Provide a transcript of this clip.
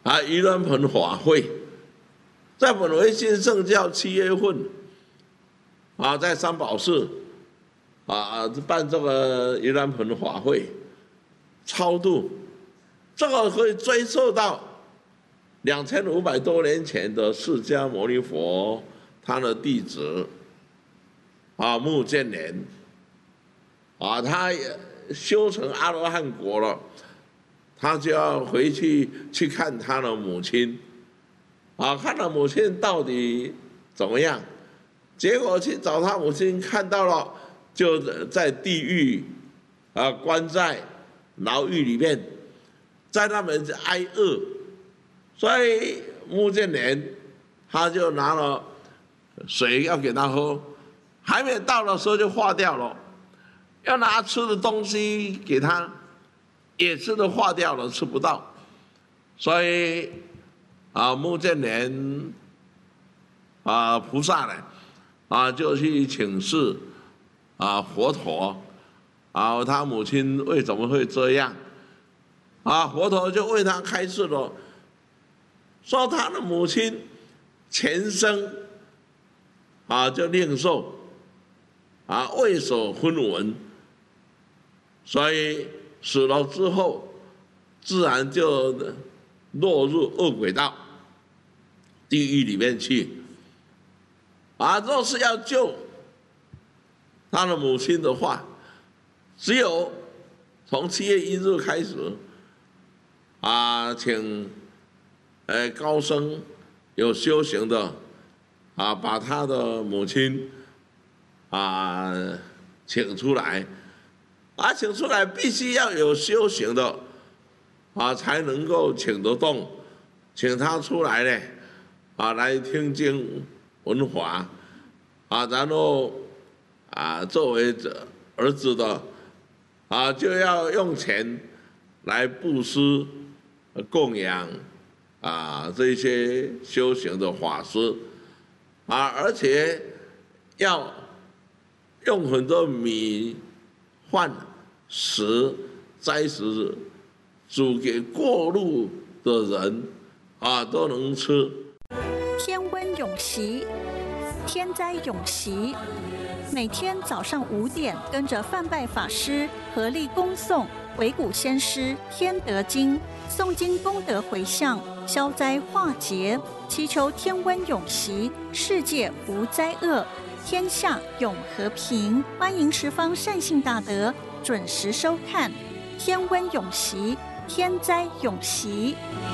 盂兰盆法会，在本维新圣教7月份在三宝寺办这个盂兰盆法会超度，这个可以追溯到2500多年前的释迦牟尼佛他的弟子目犍连他修成阿罗汉果了，他就要回去看他的母亲看他母亲到底怎么样，结果去找他母亲，看到了就在地狱关在牢狱里面，在那边挨饿，所以目犍连他就拿了水要给他喝，还没到的时候就化掉了，要拿吃的东西给他，也吃的化掉了，吃不到，所以目犍连菩萨呢就去请示佛陀他母亲为什么会这样佛陀就为他开示了，说他的母亲前生就令受未守分文，所以死了之后自然就落入恶鬼道地狱里面去若是要救他的母亲的话，只有从7月1日开始请高僧有修行的把他的母亲请出来请出来必须要有修行的才能够请得动，请他出来呢来听经闻法然后作为儿子的就要用钱来布施供养这些修行的法师而且要用很多米饭食斋食煮给过路的人都能吃。 天温永习，天灾永习，每天早上5点，跟着范拜法师合力恭诵维古先师天德经，诵经功德回向，消灾化劫，祈求天温永习，世界无灾厄，天下永和平。欢迎十方善信大德准时收看天温永习，天灾永习。